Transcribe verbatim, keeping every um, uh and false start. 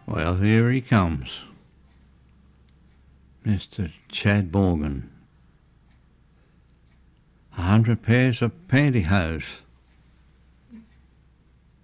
Well, here he comes. Mister Chad Morgan. A hundred pairs of pantyhose.